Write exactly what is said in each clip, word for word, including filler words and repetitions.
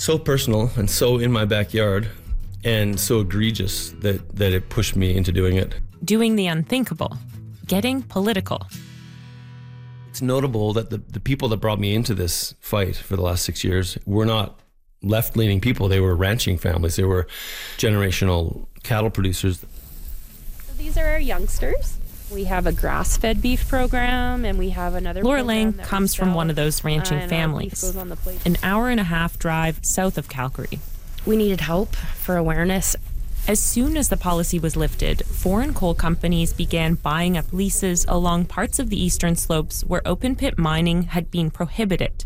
so personal and so in my backyard and so egregious that, that it pushed me into doing it. Doing the unthinkable, getting political. It's notable that the, the people that brought me into this fight for the last six years were not left-leaning people. They were ranching families. They were generational cattle producers. So these are our youngsters. We have a grass-fed beef program, and we have another Laura program Lang that we comes from sell, one of those ranching uh, and our beef families. goes on the plate. An hour and a half drive south of Calgary. We needed help for awareness. As soon as the policy was lifted, foreign coal companies began buying up leases along parts of the eastern slopes where open-pit mining had been prohibited.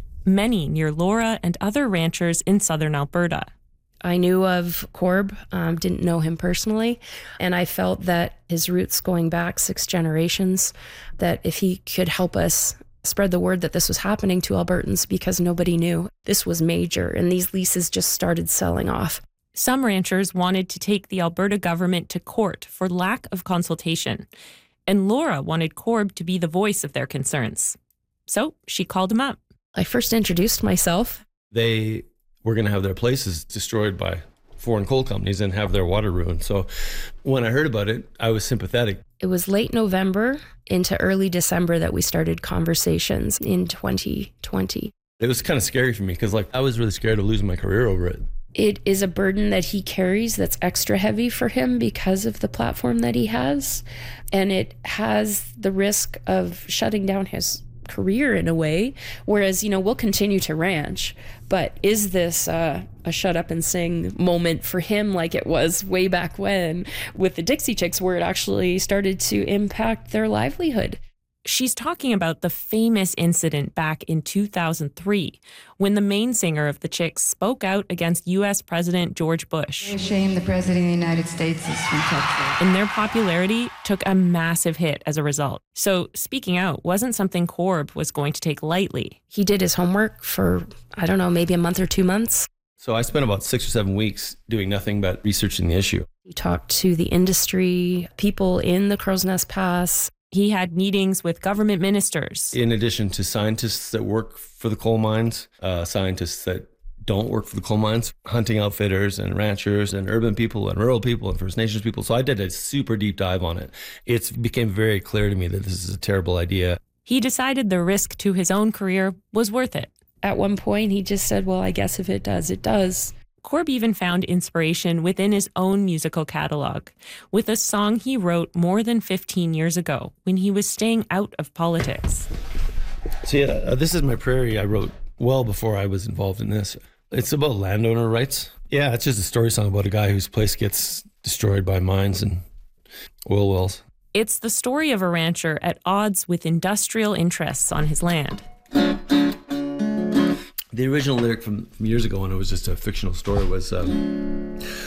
Many near Laura and other ranchers in southern Alberta. I knew of Corb, um, didn't know him personally, and I felt that his roots going back six generations, that if he could help us spread the word that this was happening to Albertans, because nobody knew. This was major, and these leases just started selling off. Some ranchers wanted to take the Alberta government to court for lack of consultation, and Laura wanted Corb to be the voice of their concerns. So she called him up. I first introduced myself. They were going to have their places destroyed by foreign coal companies and have their water ruined. So when I heard about it, I was sympathetic. It was late November into early December that we started conversations in twenty twenty. It was kind of scary for me because like I was really scared of losing my career over it. It is a burden that he carries that's extra heavy for him because of the platform that he has. And it has the risk of shutting down his career in a way, whereas, you know, we'll continue to ranch, but is this uh, a shut up and sing moment for him like it was way back when with the Dixie Chicks, where it actually started to impact their livelihood? She's talking about the famous incident back in two thousand three when the main singer of the Chicks spoke out against U S President George Bush. It's a shame the President of the United States is from Texas. And their popularity took a massive hit as a result. So speaking out wasn't something Corb was going to take lightly. He did his homework for, I don't know, maybe a month or two months. So I spent about six or seven weeks doing nothing but researching the issue. He talked to the industry, people in the Crow's Nest Pass. He had meetings with government ministers. In addition to scientists that work for the coal mines, uh, scientists that don't work for the coal mines, hunting outfitters and ranchers and urban people and rural people and First Nations people. So I did a super deep dive on it. It became very clear to me that this is a terrible idea. He decided the risk to his own career was worth it. At one point, he just said, well, I guess if it does, it does. Corb even found inspiration within his own musical catalog, with a song he wrote more than fifteen years ago when he was staying out of politics. So yeah, uh, this is my prairie I wrote well before I was involved in this. It's about landowner rights. Yeah, it's just a story song about a guy whose place gets destroyed by mines and oil wells. It's the story of a rancher at odds with industrial interests on his land. The original lyric from, from years ago, when it was just a fictional story, was um,